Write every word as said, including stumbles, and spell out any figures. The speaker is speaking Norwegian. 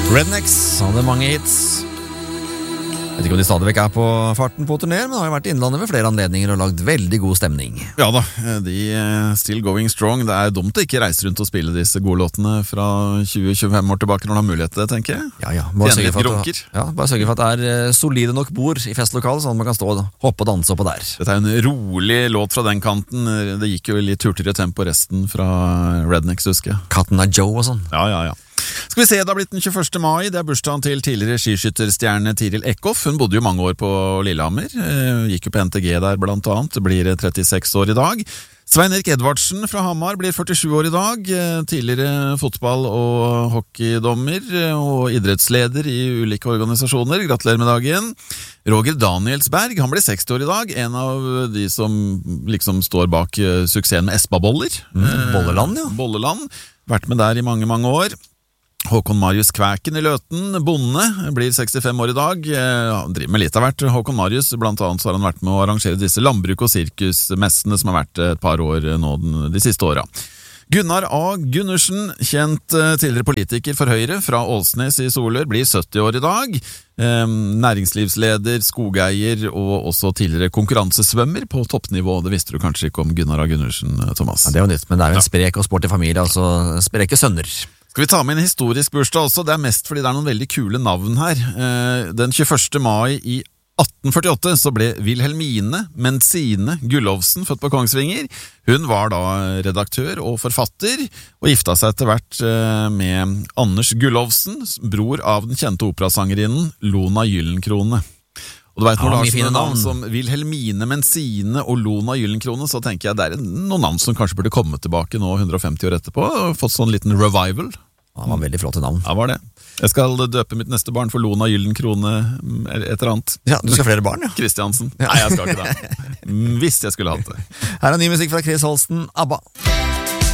Rednecks hadde mange hits. Jeg vet ikke om de stadig vekk er på farten på turnéer, men har jo vært i Innlandet ved flere anledninger og lagd veldig god stemning. Ja da, de er still going strong. Det er dumt å ikke reise rundt og spille disse gode låtene fra tjue til tjuefem år tilbake når du har mulighet til det, tenker jeg. Ja, ja. Bare sørge for, at, ja, bare sørge for at det er solide nok bord i festlokalet, sånn at man kan stå og hoppe og danse oppå der. Dette er en rolig låt fra den kanten. Det gikk jo litt hurtigere tempo resten fra Rednecks, husker jeg. Katten av Joe og sånn. Ja, ja, ja. Skal vi se, det har blitt den tjueførste mai. Det er bursdagen til tidligere skiskytterstjerne Tiril Eckhoff. Hun bodde jo mange år på Lillehammer. Gikk jo på N T G der blant annet. Blir trettiseks år i dag. Svein Erik Edvardsen fra Hamar blir førtisju år i dag. Tidligere fotball- og hockeydommer og idrettsleder i ulike organisasjoner. Gratulerer med dagen. Roger Danielsberg, han blir seksti år i dag. En av de som liksom står bak suksessen med Espa-boller. Mm, Bolleland, ja. Bolleland. Vært med der i mange, mange år. Håkon Marius Kvæken i Løten, bonde, blir sekstifem år i dag. Han driver med litt av hvert. Håkon Marius, blant annet så har han vært med å arrangere disse landbruk- og sirkusmessene som har vært et par år nå de siste åra. Gunnar A. Gundersen, kjent tidligere politiker for Høyre fra Ålsnes i Solør, blir sytti år i dag. Næringslivsleder, skogeier og også tidligere konkurransesvømmer på toppnivå. Det visste du kanskje ikke om Gunnar A. Gundersen, Thomas? Ja, det er jo nytt, men det er jo en sprek og sporty familie, altså spreke sønner. Skal vi ta med en historisk bursdag også? Det er mest fordi det er noen veldig kule navn her. Den tjueførste mai i atten førtiåtte så ble Wilhelmine Mensine Gullovsen født på Kongsvinger. Hun var da redaktør og forfatter, og gifta seg etter hvert med Anders Gullovsen, bror av den kjente operasangerinnen Lona Gyllenkrone. Og du vet, når ja, du har sånne navn navn som Wilhelmine Mensine og Lona Gyllenkrone, så tenker jeg det er noen navn som kanskje burde komme tilbake nå hundre og femti år etterpå, og fått sånn liten revival. Ja, det var veldig flotte navn. Ja, var det. Jeg skal døpe mitt neste barn for Lona Gyllenkrone et eller annet. Ja, du skal ha flere barn, ja. Kristiansen. Ja. Nei, jeg skal ikke det. Hvis jeg skulle hatt det. Her er ny musikk fra Chris Holsten, ABBA.